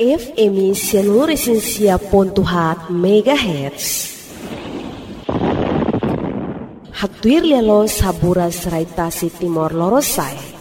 FM Sianuresensia.hat MHz. Hatuir lelo sabura serai tasi Timor Lorosai.